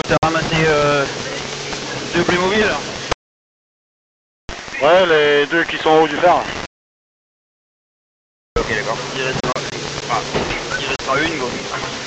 T'as ramassé deux Playmobil? Ouais, les deux qui sont en haut du phare. Ok, d'accord. Il restera une, quoi.